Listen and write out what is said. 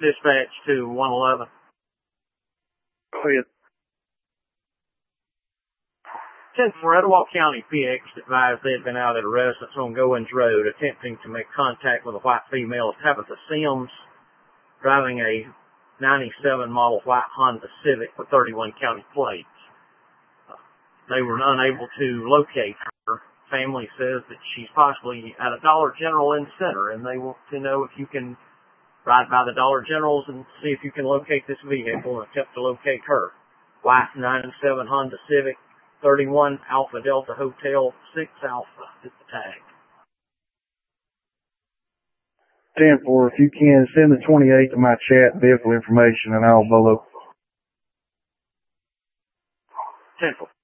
Dispatch to 111. Go ahead. 10 for Etowah County, PX advised they had been out at a residence on Goins Road attempting to make contact with a white female, Tabitha Sims, driving a 97 model white Honda Civic with 31 county plates. They were unable to locate her. Family says that she's possibly at a Dollar General in the center, and they want to know if you can ride by the Dollar Generals and see if you can locate this vehicle and attempt to locate her. White 97 Honda Civic, 31 Alpha Delta Hotel, 6 Alpha is the tag. 10-4, if you can, send the 28 to my chat, vehicle information, and I'll follow. 10-4.